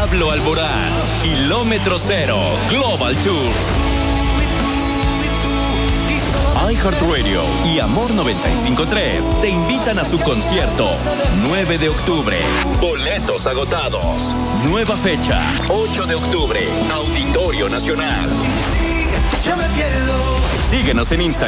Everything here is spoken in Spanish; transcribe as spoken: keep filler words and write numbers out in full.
Pablo Alborán, Kilómetro Cero, Global Tour. iHeartRadio y Amor noventa y cinco punto tres te invitan a su concierto nueve de octubre. Boletos agotados. Nueva fecha, ocho de octubre, Auditorio Nacional. Síguenos en Instagram.